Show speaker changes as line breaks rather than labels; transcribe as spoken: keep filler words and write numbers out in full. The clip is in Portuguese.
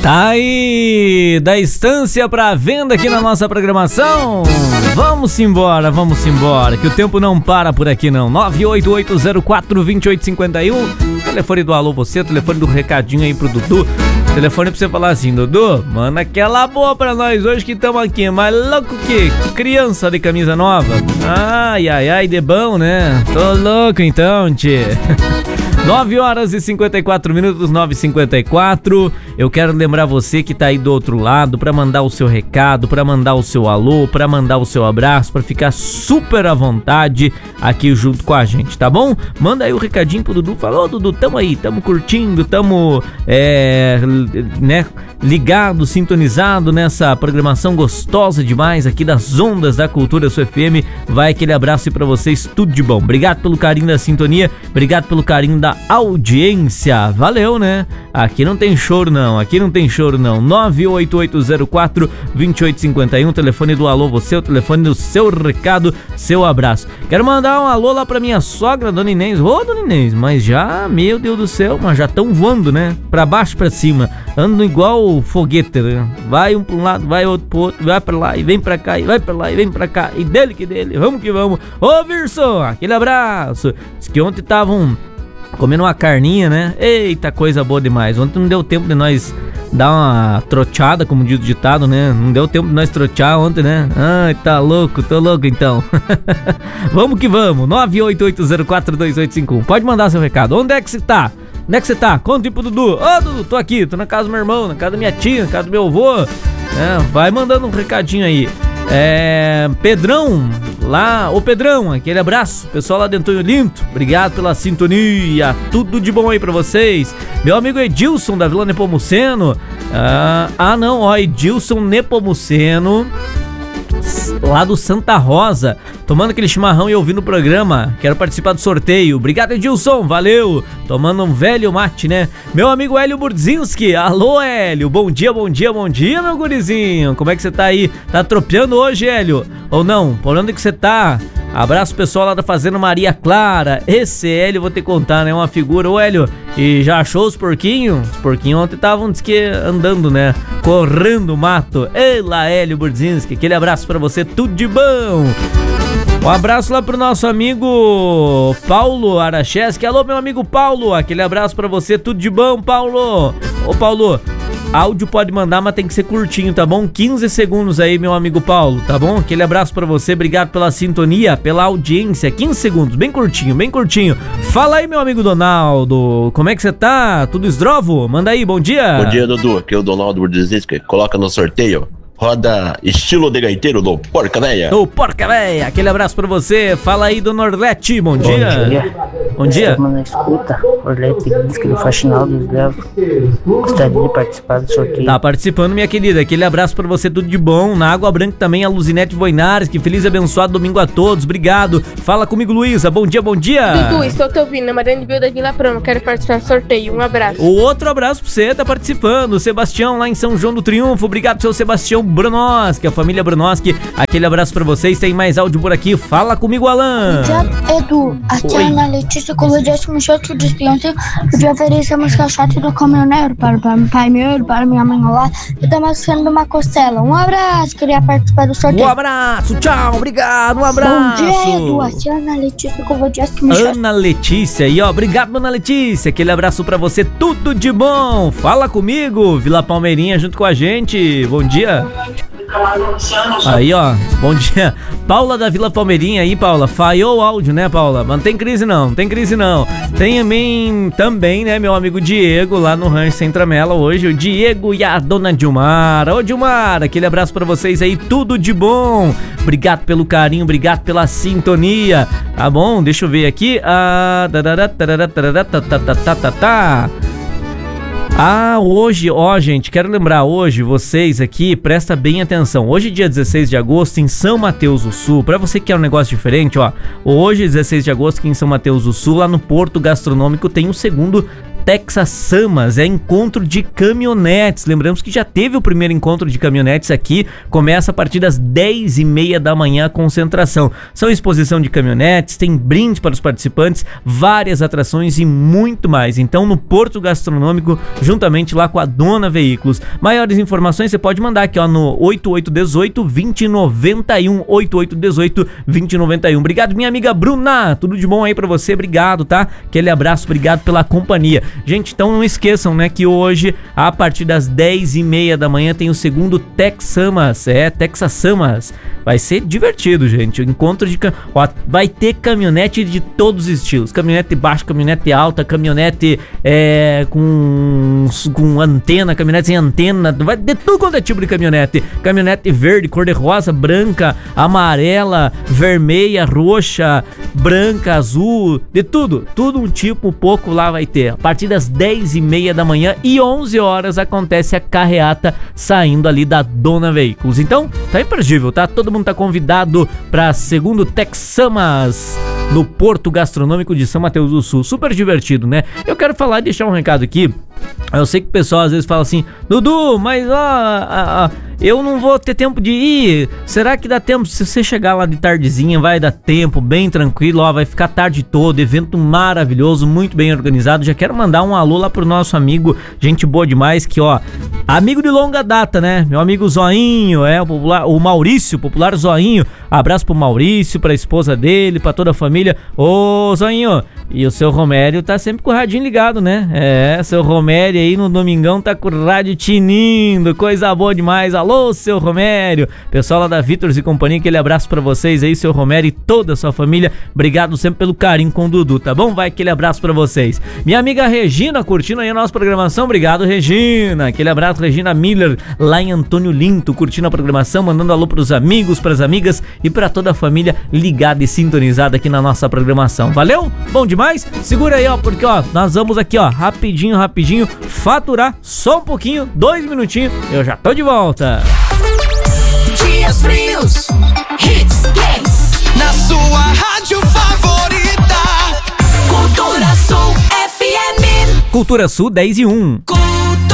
Tá aí, da estância pra venda aqui na nossa programação. Vamos embora, vamos embora, que o tempo não para por aqui não. nove oito oito zero quatro dois oito cinco um, telefone do Alô Você, telefone do recadinho aí pro Dudu. Telefone pra você falar assim: Dudu, manda aquela boa pra nós hoje que estamos aqui, mais louco que criança de camisa nova. Ai, ai, ai, de bom, né? Tô louco então, tchê. nove horas e cinquenta e quatro minutos, nove e cinquenta e quatro. Eu quero lembrar você que tá aí do outro lado pra mandar o seu recado, pra mandar o seu alô, pra mandar o seu abraço, pra ficar super à vontade aqui junto com a gente, tá bom? Manda aí o recadinho pro Dudu, fala: ô Dudu, tamo aí, tamo curtindo, tamo é, né, ligado, sintonizado nessa programação gostosa demais aqui das ondas da Cultura Sul F M. Vai aquele abraço aí pra vocês, tudo de bom. Obrigado pelo carinho da sintonia, obrigado pelo carinho da audiência, valeu, né? Aqui não tem choro não, aqui não tem choro não. Nove oito oito zero quatro dois oito cinco um, telefone do Alô Você, o telefone do seu recado, seu abraço. Quero mandar um alô lá pra minha sogra, Dona Inês. Ô, Dona Inês, mas já, meu Deus do céu, mas já tão voando, né? Pra baixo, pra cima, andam igual foguete, né? Vai um pra um lado, vai outro pro outro, vai pra lá e vem pra cá, e vai pra lá e vem pra cá, e dele que dele, vamos que vamos. Ô, Virson, aquele abraço. Diz que ontem estavam comendo uma carninha, né? Eita, coisa boa demais. Ontem não deu tempo de nós dar uma troteada, como diz o ditado, né? Não deu tempo de nós trotear ontem, né? Ai, tá louco, tô louco então. Vamos que vamos. nove oito oito zero quatro dois oito cinco um. Pode mandar seu recado. Onde é que você tá? Onde é que você tá? Conta aí pro Dudu. Ô, oh, Dudu, tô aqui, tô na casa do meu irmão, na casa da minha tia, na casa do meu avô. É, vai mandando um recadinho aí. É, Pedrão, lá, ô Pedrão, aquele abraço, pessoal lá de Antônio Linto, obrigado pela sintonia, tudo de bom aí pra vocês. Meu amigo Edilson da Vila Nepomuceno, ah, ah não, ó, Edilson Nepomuceno, lá do Santa Rosa, tomando aquele chimarrão e ouvindo o programa. Quero participar do sorteio. Obrigado, Edilson, valeu. Tomando um velho mate, né? Meu amigo Hélio Burdzinski. Alô, Hélio, bom dia, bom dia, bom dia, meu gurizinho. Como é que você tá aí? Tá tropeando hoje, Hélio? Ou não? Por onde que você tá? Abraço pessoal lá da Fazenda Maria Clara. Esse Hélio, vou te contar, né? Uma figura. Ô, Hélio, e já achou os porquinhos? Os porquinhos ontem estavam, diz que, andando, né? Correndo o mato. Ei lá, Hélio Burdzinski. Aquele abraço pra você, tudo de bom. Um abraço lá pro nosso amigo Paulo Aracheski. Alô, meu amigo Paulo. Aquele abraço pra você, tudo de bom, Paulo. Ô, Paulo, áudio pode mandar, mas tem que ser curtinho, tá bom? quinze segundos aí, meu amigo Paulo, tá bom? Aquele abraço pra você, obrigado pela sintonia, pela audiência. quinze segundos, bem curtinho, bem curtinho. Fala aí, meu amigo Donaldo, como é que você tá? Tudo esdrovo? Manda aí, bom dia.
Bom dia, Dudu, aqui é o Donaldo Burdzinski. Coloca no sorteio. Roda estilo de gaiteiro do Porca Véia.
Do Porca Véia, aquele abraço pra você. Fala aí do Norlete, bom dia.
Bom dia.
Bom dia.
Estamos na escuta. Orlete diz que no Faxinal dos Levos gostaria de participar do sorteio.
Tá participando, minha querida. Aquele abraço pra você, tudo de bom. Na Água Branca também a Luzinete Voinares. Que feliz e abençoado domingo a todos. Obrigado. Fala comigo, Luísa. Bom dia, bom dia.
Dudu, estou te ouvindo. É Mariane Bill da Vila Prama. Quero participar do sorteio. Um abraço.
O outro abraço pra você, tá participando. Sebastião lá em São João do Triunfo. Obrigado, seu Sebastião Brunoski, a família Brunoski. Aquele abraço pra vocês. Tem mais áudio por aqui. Fala comigo, Alan.
Bom dia, Edu. Aqui é a Ana Letícia, como eu disse no shot de ontem, eu já oferecemos caixote do caminhoneiro para o meu pai meu, para minha mãe lá, e estamos sendo uma costela. Um abraço, queria participar do sorteio.
Um abraço, tchau, obrigado, um abraço.
Bom dia, Edu. Aqui é a Ana Letícia, como eu disse no shot.
Ana Letícia, e ó, obrigado, Ana Letícia. Aquele abraço pra você, tudo de bom. Fala comigo, Vila Palmeirinha junto com a gente. Bom dia. Aí, ó, bom dia. Paula da Vila Palmeirinha aí, Paula. Falhou o áudio, né, Paula? Mas não tem crise não, não tem crise não. Tem também, também, né, meu amigo Diego lá no Rancho Centramela hoje. O Diego e a dona Dilmara. Ô, Dilmara, aquele abraço pra vocês aí, tudo de bom. Obrigado pelo carinho, obrigado pela sintonia. Tá bom? Deixa eu ver aqui. Ah, Ah, hoje, ó gente, quero lembrar hoje, vocês aqui, presta bem atenção. Hoje, dia dezesseis de agosto, em São Mateus do Sul, pra você que quer um negócio diferente, ó. Hoje, dezesseis de agosto, aqui em São Mateus do Sul, lá no Porto Gastronômico, tem o segundo Texas Samas, é encontro de caminhonetes. Lembramos que já teve o primeiro encontro de caminhonetes aqui, começa a partir das dez e meia da manhã a concentração. São exposição de caminhonetes, tem brinde para os participantes, várias atrações e muito mais. Então no Porto Gastronômico, juntamente lá com a Dona Veículos. Maiores informações você pode mandar aqui ó, no oito oito um oito, dois zero nove um, oito oito um oito, dois zero nove um. Obrigado, minha amiga Bruna, tudo de bom aí pra você, obrigado, tá? Aquele abraço, obrigado pela companhia. Gente, então não esqueçam, né, que hoje, a partir das dez e meia da manhã, tem o segundo Texamas, é, Texas Samas. Vai ser divertido, gente, o encontro de... Cam... Ó, vai ter caminhonete de todos os estilos, caminhonete baixa, caminhonete alta, caminhonete é, com, com antena, caminhonete sem antena, vai ter tudo quanto é tipo de caminhonete. Caminhonete verde, cor de rosa, branca, amarela, vermelha, roxa, branca, azul, de tudo, tudo um tipo, um pouco lá vai ter. A partir das dez e meia da manhã e onze horas acontece a carreata saindo ali da Dona Veículos. Então, tá imperdível, tá? Todo mundo tá convidado para segundo Texamas no Porto Gastronômico de São Mateus do Sul. Super divertido, né? Eu quero falar e deixar um recado aqui. Eu sei que o pessoal às vezes fala assim, Dudu, mas ó, ó, ó, eu não vou ter tempo de ir. Será que dá tempo? Se você chegar lá de tardezinha, vai dar tempo, bem tranquilo, ó, vai ficar a tarde toda, evento maravilhoso, muito bem organizado. Já quero mandar um alô lá pro nosso amigo, gente boa demais, que ó, amigo de longa data, né? Meu amigo Zoinho, é, o, popular, o Maurício, popular Zoinho. Abraço pro Maurício, pra esposa dele, pra toda a família. Ô, Zoinho, e o seu Romério tá sempre com o radinho ligado, né? É, seu Romério aí no domingão tá com o rádio tinindo, coisa boa demais. Alô, seu Romério, pessoal lá da Vitors e companhia, aquele abraço pra vocês aí, seu Romério e toda a sua família. Obrigado sempre pelo carinho com o Dudu, tá bom? Vai aquele abraço pra vocês. Minha amiga Regina, curtindo aí a nossa programação, obrigado, Regina. Aquele abraço, Regina Miller, lá em Antônio Linto, curtindo a programação, mandando alô pros amigos, pras amigas e pra toda a família ligada e sintonizada aqui na nossa programação. Valeu? Bom demais? Segura aí, ó, porque ó, nós vamos aqui, ó, rapidinho, rapidinho, faturar só um pouquinho, dois minutinhos, eu já tô de volta.
Dias frios, hits, games, na sua rádio favorita, Cultura Sul F M.
Cultura Sul dez e um.